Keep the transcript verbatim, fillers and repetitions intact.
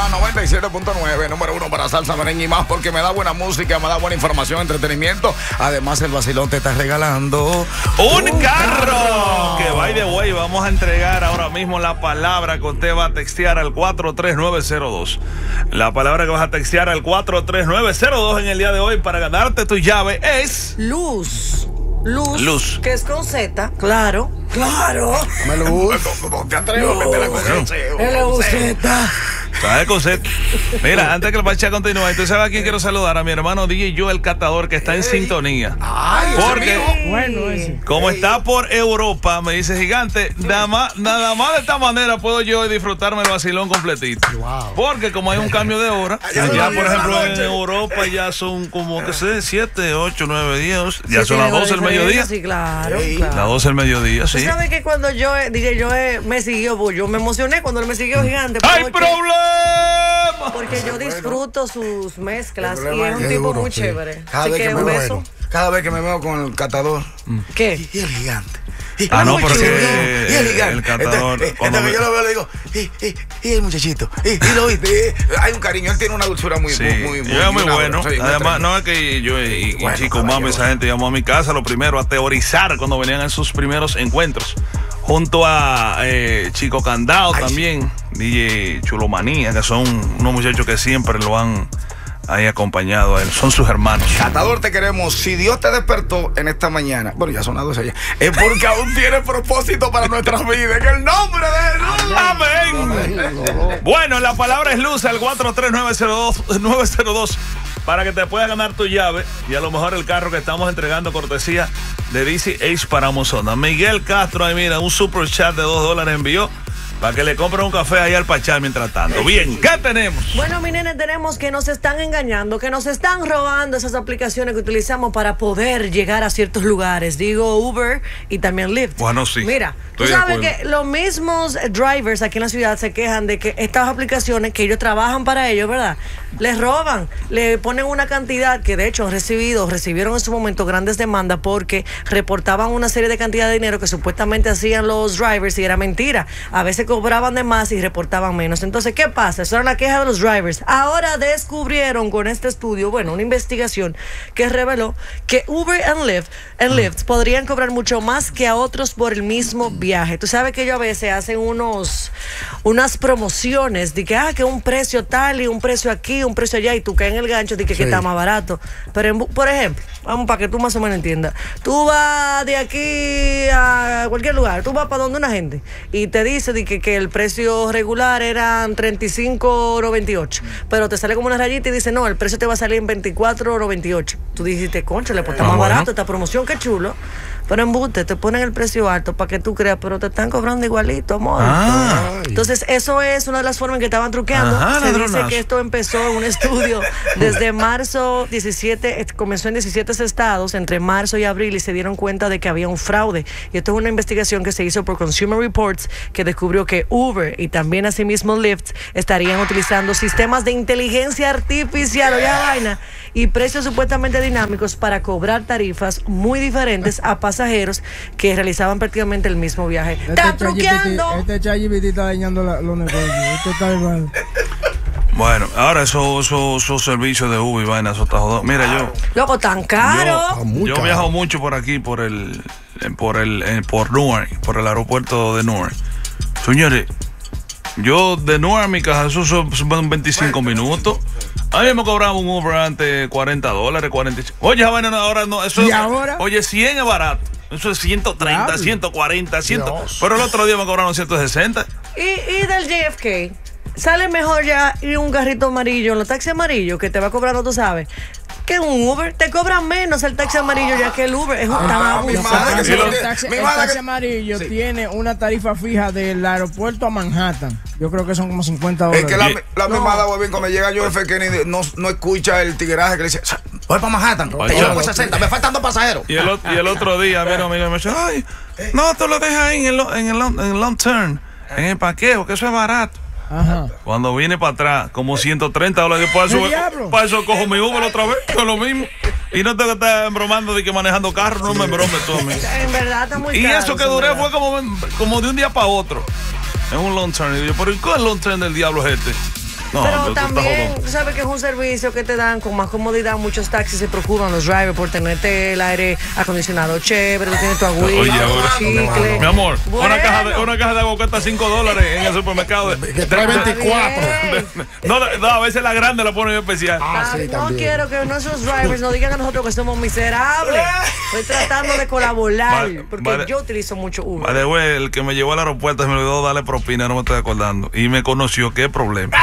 noventa y siete punto nueve, número uno para salsa, merengue y más, porque me da buena música, me da buena información, entretenimiento. Además, el vacilón te está regalando un, un carro. carro. Que by the way, vamos a entregar ahora mismo la palabra que usted va a textear al cuatro tres nueve cero dos. La palabra que vas a textear al cuatro tres nueve cero dos en el día de hoy para ganarte tu llave es Luz. Luz, Luz, que es con Z, claro, claro. Me lo te atrevo a meter la cosa. L U Z. ¿Sabes con Z? Mira, antes que el Pachá continúe, ¿tú sabes a quién quiero saludar? A mi hermano D J Joe, el catador, que está en sintonía. Ay, porque bueno, ese. Como está por Europa, me dice Gigante, nada más, nada más de esta manera puedo yo disfrutarme el vacilón completito. Wow. Porque como hay un cambio de hora, allá por ejemplo en Europa ya son como que sé, siete, ocho, nueve, diez, ya son las doce del mediodía. Sí, claro, Sí. claro. Las doce del mediodía, sí. ¿Tú sabes que cuando yo, D J Joe me siguió, pues yo me emocioné cuando él me siguió, Gigante? ¡Hay porque- problema! Porque yo disfruto sus mezclas El y problema es un es tipo duro, muy sí. chévere. Cada Así vez que que me un veo, beso. cada vez que me veo con el catador. ¿Qué? Y el gigante. Y, Ah, no, muy pero chulo, que y el gigante. el catador, Entonces, cuando entonces me- yo lo veo, le digo, y, y, y el muchachito, y, y lo viste. y- hay un cariño, él tiene una dulzura muy, Sí, muy, muy, yo es muy una- bueno. sí, muy Además, tremendo. no es que yo y, y Bueno, Chico caballero. Mami, esa gente llamó a mi casa lo primero a teorizar cuando venían en sus primeros encuentros. Junto a eh, Chico Candao Ay, también, D J Chulomanía, que son unos muchachos que siempre lo han ahí acompañado a él. Son sus hermanos. Catador, te queremos. Si Dios te despertó en esta mañana, bueno, ya son las doce ya, es porque aún tiene propósito para nuestras vidas. En el nombre de Jesús. Amén. Bueno, la palabra es luz al cuatro tres nueve cero dos para que te puedas ganar tu llave y a lo mejor el carro que estamos entregando cortesía de D C H para Amazon. Miguel Castro, ahí mira, un super chat de dos dólares envió para que le compre un café ahí al Pachá mientras tanto. Bien, ¿qué tenemos? Bueno, mi nene, tenemos que nos están engañando, que nos están robando esas aplicaciones que utilizamos para poder llegar a ciertos lugares. Digo Uber y también Lyft. Bueno, sí. Mira, tú Estoy de sabes acuerdo. que los mismos drivers aquí en la ciudad se quejan de que estas aplicaciones que ellos trabajan para ellos, ¿verdad? Les roban, le ponen una cantidad que de hecho han recibido, recibieron en su momento grandes demandas porque reportaban una serie de cantidad de dinero que supuestamente hacían los drivers y era mentira. A veces cobraban de más y reportaban menos. Entonces, ¿qué pasa? Eso era la queja de los drivers. Ahora descubrieron con este estudio, bueno, una investigación que reveló que Uber and Lyft, and Lyft podrían cobrar mucho más que a otros por el mismo viaje. Tú sabes que ellos a veces hacen unos unas promociones de que, ah, que un precio tal y un precio aquí, un precio allá, y tú caes en el gancho de que, Sí. que está más barato. Pero, en, por ejemplo, vamos para que tú más o menos entiendas. Tú vas de aquí a cualquier lugar, tú vas para donde una gente y te dice de que, que el precio regular eran treinta y cinco noventa y ocho, pero te sale como una rayita y dice, no, el precio te va a salir en veinticuatro noventa y ocho. Tú dijiste, concha, le pues está Ah, más bueno. barato esta promoción, qué chulo. Pero en embuste, te ponen el precio alto para que tú creas, pero te están cobrando igualito, amor. Ah. Entonces, eso es una de las formas en que estaban truqueando. Ajá, Se dice ladronazo. que esto empezó en un estudio desde marzo diecisiete, eh, comenzó en diecisiete estados, entre marzo y abril, y se dieron cuenta de que había un fraude. Y esto es una investigación que se hizo por Consumer Reports, que descubrió que Uber y también asimismo Lyft estarían utilizando sistemas de inteligencia artificial, oye la vaina, y precios supuestamente dinámicos para cobrar tarifas muy diferentes a pasajeros que realizaban prácticamente el mismo viaje. ¡Está truqueando! Este ChatGPT está dañando la- los negocios. Esto está igual. Bueno, ahora esos eso, eso servicios de Uber y vaina, eso está jodido. Mira, yo... Loco, tan caro. Yo, yo viajo mucho por aquí, por el, eh, por el, eh, por Newark, por el aeropuerto de Newark. Señores, yo de Newark a mi casa, eso son, son veinticinco minutos. A mí me cobraban un Uber antes cuarenta dólares, cuarenta y cinco. Oye, esa vaina no, ahora no, eso ¿Y es- ahora? Oye, cien es barato. Eso es ciento treinta, Claro. ciento cuarenta, cien. Dios. Pero el otro día me cobraron ciento sesenta. Y, y del J F K, sale mejor ya ir un carrito amarillo, en los taxis amarillos, que te va cobrando, tú sabes, que un Uber. Te cobran menos el taxi amarillo ya que el Uber. Es un tan Ah, mi abusado. madre que se El lo lo- tiene- taxi, mi el madre taxi que- amarillo Sí. tiene una tarifa fija del aeropuerto a Manhattan. Yo creo que son como cincuenta Es dólares. que la, Y- la No. mimada, huevín, cuando llega John F. Kennedy, no, no escucha el tigueraje que le dice, voy para Manhattan, Oye, te llevo por sesenta, me faltan dos pasajeros. Y el, o- y el otro día, mira, amigo, me dice, ay, no, tú lo dejas ahí en el, lo- en el, long- en el long term, en el parqueo, que eso es barato. Ajá. Cuando viene para atrás, como ciento treinta dólares, para ¿Qué eso, diablo? para eso cojo mi Uber otra vez, con lo mismo. Y no tengo que estar embromando de que manejando carro, no me embromes tú a mí. En verdad está muy Y caro. eso que en duré verdad. fue como, como de un día para otro. Es un long term. Y yo, pero ¿y cuál long term del diablo es este? No, Pero tú- tú estás también, jodón. tú sabes que es un servicio que te dan con más comodidad. Muchos taxis se preocupan, los drivers, por tenerte el aire acondicionado chévere, tú tienes tu agüita, Oye, tu ahora- chicle. Mi amor, una Bueno. caja de una caja de agua cuesta cinco dólares en el supermercado. de- Que trae de- de- veinticuatro. Bien. No, no, a veces la grande la ponen especial. Ah, sí, no también. quiero que nuestros drivers nos digan a nosotros que somos miserables. Estoy tratando de colaborar Vale, porque vale. yo utilizo mucho Uber. By the way, el que me llevó al aeropuerto se me olvidó darle propina, no me estoy acordando. Y me conoció, qué problema.